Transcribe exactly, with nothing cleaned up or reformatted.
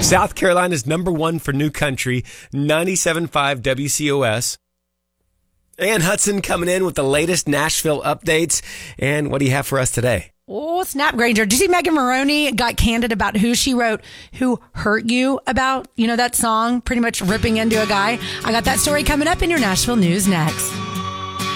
South Carolina's number one for new country, ninety-seven point five W C O S. Ann Hudson coming in with the latest Nashville updates. And what do you have for us today? Oh, snap, Granger. Did you see Megan Maroney got candid about who she wrote Who Hurt You about? You know, that song, pretty much ripping into a guy. I got that story coming up in your Nashville news next.